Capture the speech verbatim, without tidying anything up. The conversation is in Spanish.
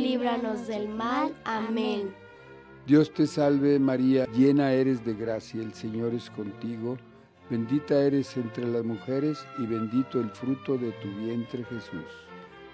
líbranos del mal. Amén. Dios te salve María, llena eres de gracia, el Señor es contigo, bendita eres entre las mujeres y bendito el fruto de tu vientre Jesús.